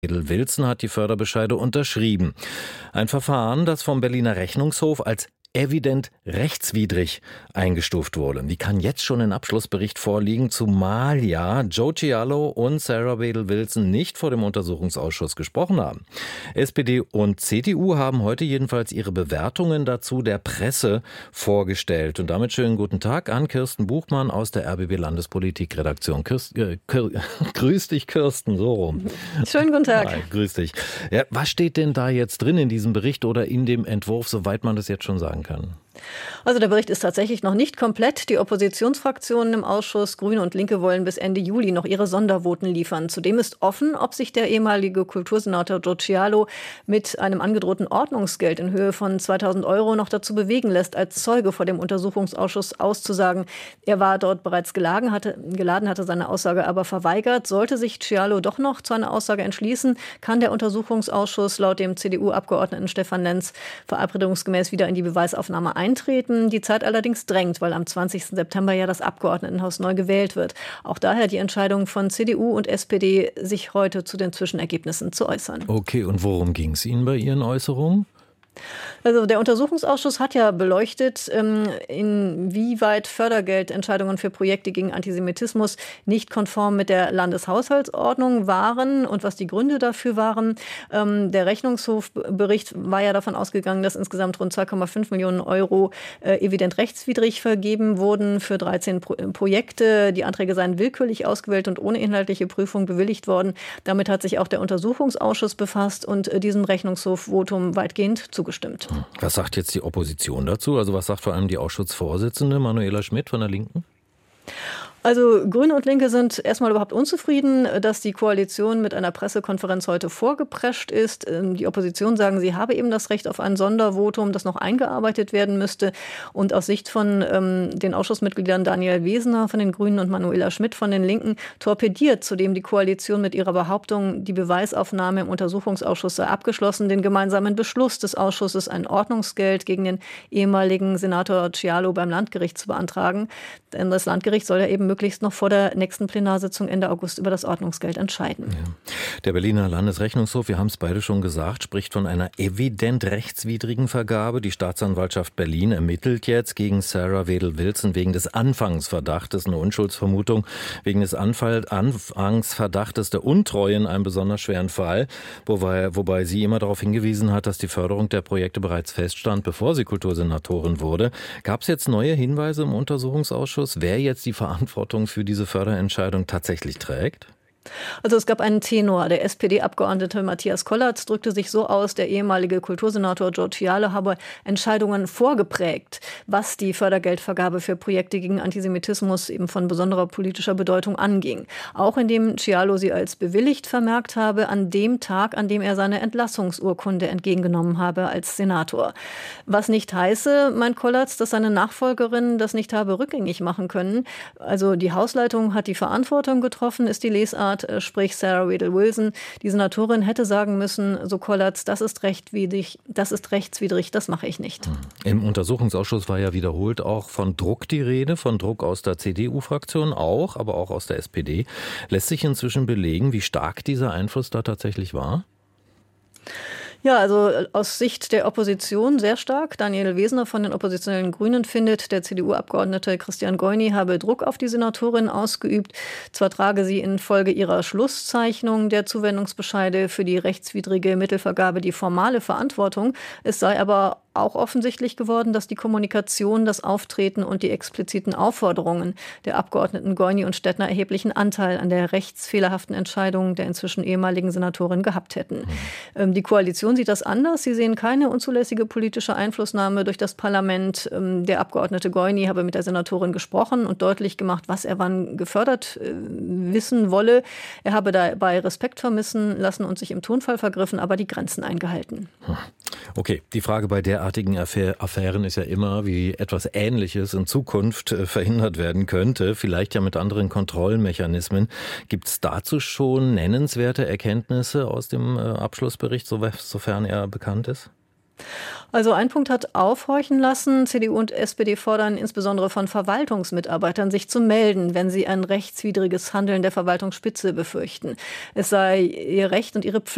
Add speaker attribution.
Speaker 1: Wilson hat die Förderbescheide unterschrieben. Ein Verfahren, das vom Berliner Rechnungshof als evident rechtswidrig eingestuft wurde. Die kann jetzt schon ein Abschlussbericht vorliegen, zumal ja Joe Cialo und Sarah Wedel-Wilson nicht vor dem Untersuchungsausschuss gesprochen haben. SPD und CDU haben heute jedenfalls ihre Bewertungen dazu der Presse vorgestellt. Und damit schönen guten Tag an Kirsten Buchmann aus der RBB Landespolitikredaktion. Grüß dich, Kirsten, so rum.
Speaker 2: Schönen guten Tag.
Speaker 1: Hi, grüß dich. Ja, was steht denn da jetzt drin in diesem Bericht oder in dem Entwurf, soweit man das jetzt schon sagen kann?
Speaker 2: Also der Bericht ist tatsächlich noch nicht komplett. Die Oppositionsfraktionen im Ausschuss, Grüne und Linke, wollen bis Ende Juli noch ihre Sondervoten liefern. Zudem ist offen, ob sich der ehemalige Kultursenator Joe Cialo mit einem angedrohten Ordnungsgeld in Höhe von 2.000 € noch dazu bewegen lässt, als Zeuge vor dem Untersuchungsausschuss auszusagen. Er war dort bereits geladen, hatte seine Aussage aber verweigert. Sollte sich Cialo doch noch zu einer Aussage entschließen, kann der Untersuchungsausschuss laut dem CDU-Abgeordneten Stefan Lenz verabredungsgemäß wieder in die Beweisaufnahme eintreten. Die Zeit allerdings drängt, weil am 20. September ja das Abgeordnetenhaus neu gewählt wird. Auch daher die Entscheidung von CDU und SPD, sich heute zu den Zwischenergebnissen zu äußern.
Speaker 1: Okay, und worum ging es Ihnen bei Ihren Äußerungen?
Speaker 2: Also der Untersuchungsausschuss hat ja beleuchtet, inwieweit Fördergeldentscheidungen für Projekte gegen Antisemitismus nicht konform mit der Landeshaushaltsordnung waren und was die Gründe dafür waren. Der Rechnungshofbericht war ja davon ausgegangen, dass insgesamt rund 2,5 Millionen € evident rechtswidrig vergeben wurden für 13 Projekte. Die Anträge seien willkürlich ausgewählt und ohne inhaltliche Prüfung bewilligt worden. Damit hat sich auch der Untersuchungsausschuss befasst und diesem Rechnungshofvotum weitgehend zugestimmt.
Speaker 1: Was sagt jetzt die Opposition dazu? Also was sagt vor allem die Ausschussvorsitzende Manuela Schmidt von der Linken?
Speaker 2: Also Grüne und Linke sind erstmal überhaupt unzufrieden, dass die Koalition mit einer Pressekonferenz heute vorgeprescht ist. Die Opposition sagen, sie habe eben das Recht auf ein Sondervotum, das noch eingearbeitet werden müsste. Und aus Sicht von den Ausschussmitgliedern Daniel Wesener von den Grünen und Manuela Schmidt von den Linken torpediert zudem die Koalition mit ihrer Behauptung, die Beweisaufnahme im Untersuchungsausschuss sei abgeschlossen, den gemeinsamen Beschluss des Ausschusses, ein Ordnungsgeld gegen den ehemaligen Senator Cialo beim Landgericht zu beantragen. Denn das Landgericht soll ja eben möglichst noch vor der nächsten Plenarsitzung Ende August über das Ordnungsgeld entscheiden.
Speaker 1: Ja. Der Berliner Landesrechnungshof, wir haben es beide schon gesagt, spricht von einer evident rechtswidrigen Vergabe. Die Staatsanwaltschaft Berlin ermittelt jetzt gegen Sarah Wedel-Wilson wegen des Anfangsverdachtes, eine Unschuldsvermutung, wegen des Anfangsverdachtes der Untreue in einem besonders schweren Fall, wobei sie immer darauf hingewiesen hat, dass die Förderung der Projekte bereits feststand, bevor sie Kultursenatorin wurde. Gab es jetzt neue Hinweise im Untersuchungsausschuss, wer jetzt die Verantwortung für diese Förderentscheidung tatsächlich trägt?
Speaker 2: Also es gab einen Tenor. Der SPD-Abgeordnete Matthias Kollatz drückte sich so aus, der ehemalige Kultursenator Joe Cialo habe Entscheidungen vorgeprägt, was die Fördergeldvergabe für Projekte gegen Antisemitismus eben von besonderer politischer Bedeutung anging. Auch indem Cialo sie als bewilligt vermerkt habe, an dem Tag, an dem er seine Entlassungsurkunde entgegengenommen habe als Senator. Was nicht heiße, meint Kollatz, dass seine Nachfolgerin das nicht habe rückgängig machen können. Also die Hausleitung hat die Verantwortung getroffen, ist die Lesart, sprich Sarah Wedel-Wilson. Die Senatorin hätte sagen müssen, so Kollatz, das ist rechtswidrig, das mache ich nicht.
Speaker 1: Im Untersuchungsausschuss war ja wiederholt auch von Druck die Rede, von Druck aus der CDU-Fraktion auch, aber auch aus der SPD. Lässt sich inzwischen belegen, wie stark dieser Einfluss da tatsächlich war?
Speaker 2: Ja, also aus Sicht der Opposition sehr stark. Daniel Wesener von den oppositionellen Grünen findet, der CDU-Abgeordnete Christian Goini habe Druck auf die Senatorin ausgeübt. Zwar trage sie infolge ihrer Schlusszeichnung der Zuwendungsbescheide für die rechtswidrige Mittelvergabe die formale Verantwortung. Es sei aber auch offensichtlich geworden, dass die Kommunikation, das Auftreten und die expliziten Aufforderungen der Abgeordneten Goini und Stettner erheblichen Anteil an der rechtsfehlerhaften Entscheidung der inzwischen ehemaligen Senatorin gehabt hätten. Die Koalition sieht das anders. Sie sehen keine unzulässige politische Einflussnahme durch das Parlament. Der Abgeordnete Goini habe mit der Senatorin gesprochen und deutlich gemacht, was er wann gefördert wissen wolle. Er habe dabei Respekt vermissen lassen und sich im Tonfall vergriffen, aber die Grenzen eingehalten.
Speaker 1: Okay, die Frage bei derartigen Affären ist ja immer, wie etwas Ähnliches in Zukunft verhindert werden könnte, vielleicht ja mit anderen Kontrollmechanismen. Gibt es dazu schon nennenswerte Erkenntnisse aus dem Abschlussbericht, sofern er bekannt ist?
Speaker 2: Also ein Punkt hat aufhorchen lassen. CDU und SPD fordern insbesondere von Verwaltungsmitarbeitern, sich zu melden, wenn sie ein rechtswidriges Handeln der Verwaltungsspitze befürchten. Es sei ihr Recht und ihre Pflicht,